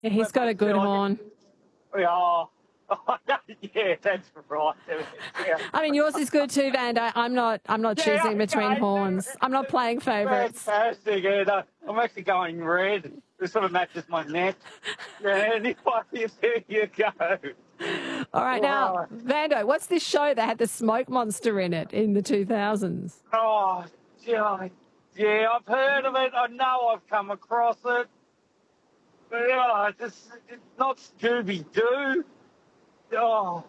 Yeah, he's got a good horn. Yeah. Yeah, that's right. Yeah. I mean, yours is good too, Vando. I'm not choosing between horns. I'm not playing favourites. Fantastic. Yeah, I'm actually going red. This sort of matches my neck. Yeah, anyway, there you go. All right, now, Vando, what's this show that had the smoke monster in it in the 2000s? Oh, yeah, I've heard of it. I know I've come across it. But, it's not Scooby-Doo. Oh,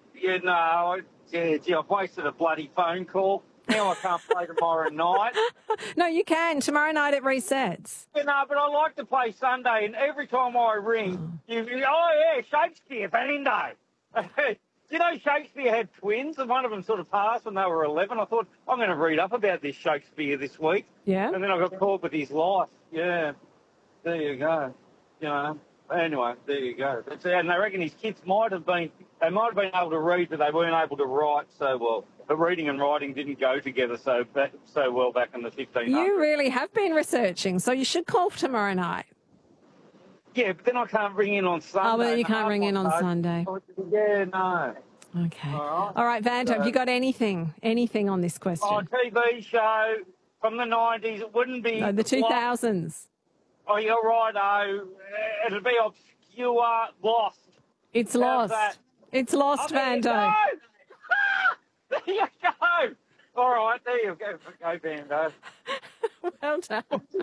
I've wasted a bloody phone call. Now I can't play tomorrow night. No, you can. Tomorrow night it resets. Yeah, no, but I like to play Sunday, and every time I ring, Shakespeare, Bando. You know, Shakespeare had twins, and one of them sort of passed when they were 11. I thought, I'm going to read up about this Shakespeare this week. Yeah. And then I got caught with his life. Yeah. There you go. You know. Anyway, there you go. And they reckon his kids might have been able to read, but they weren't able to write so well. But reading and writing didn't go together so well back in the 1500s. You really have been researching, so you should call tomorrow night. Yeah, but then I can't ring in on Sunday. Oh, well, you can't ring in on Sunday. Yeah, no. Okay. All right, Vando, have you got anything on this question? Oh, TV show from the 90s. It wouldn't be... No, the 2000s. Oh, you're right, it'll be obscure, Lost. It's Lost. It's Lost, Vando. There you go. All right, there you go, Vando. Well done.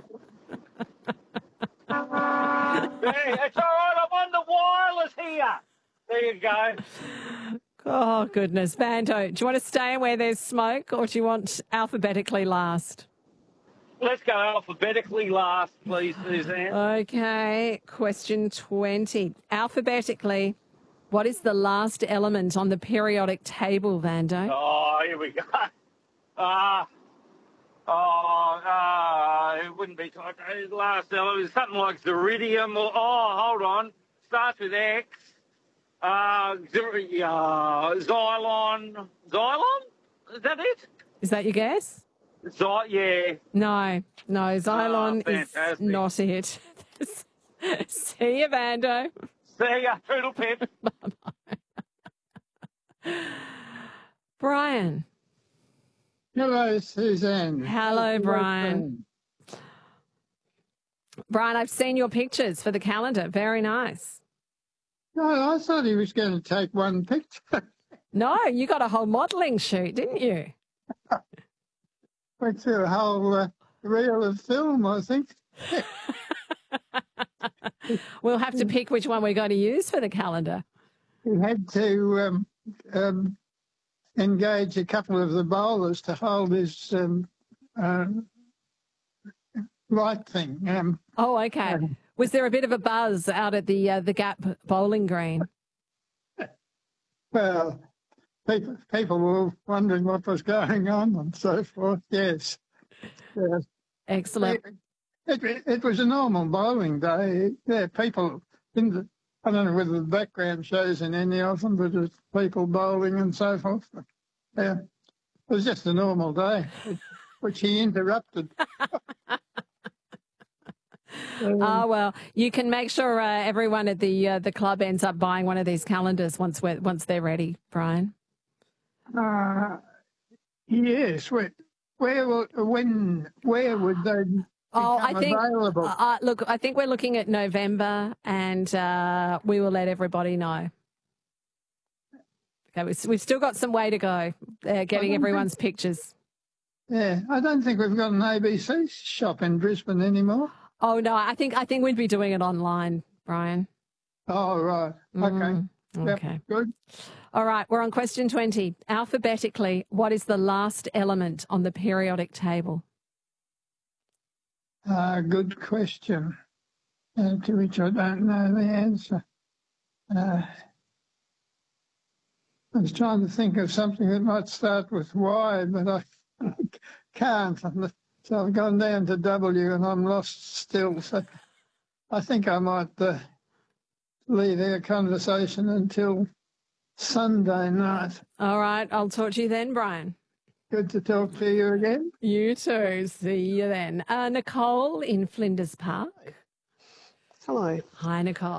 It's all right, I'm on the wireless here. There you go. Oh, goodness. Vando, do you want to stay where there's smoke or do you want alphabetically last? Let's go alphabetically last, please, Suzanne. Okay, question 20. Alphabetically, what is the last element on the periodic table, Vando? Oh, here we go. It wouldn't be last element. Something like Ziridium or, hold on. Starts with X. Xylon. Xylon? Is that it? Is that your guess? Yeah. No, Xylon is not it. See you, Vando. See ya, Toodle Pip. Bye-bye. Brian. Hello, Suzanne. Hello, Brian. Brian, I've seen your pictures for the calendar. Very nice. No, I thought he was going to take one picture. No, you got a whole modelling shoot, didn't you? Went through a whole reel of film, I think. We'll have to pick which one we're going to use for the calendar. He had to engage a couple of the bowlers to hold his light thing. Oh, okay. Was there a bit of a buzz out at the Gap bowling green? Well, people were wondering what was going on and so forth. Yes. Excellent. It was a normal bowling day. Yeah, people I don't know whether the background shows in any of them, but it's people bowling and so forth. Yeah, it was just a normal day, which he interrupted. Well, you can make sure everyone at the club ends up buying one of these calendars once they're ready, Brian. Yes. Where would they become available? Look, I think we're looking at November, and we will let everybody know. Okay, we've still got some way to go getting everyone's pictures. Yeah, I don't think we've got an ABC shop in Brisbane anymore. Oh no, I think we'd be doing it online, Brian. Oh right, okay. Okay, yep, good. All right, we're on question 20. Alphabetically, what is the last element on the periodic table? Good question, to which I don't know the answer. I was trying to think of something that might start with Y, but I can't. So I've gone down to W and I'm lost still. So I think I might leave our conversation until Sunday night. All right, I'll talk to you then, Brian. Good to talk to you again. You too. See you then. Nicole in Flinders Park. Hello. Hi, Nicole.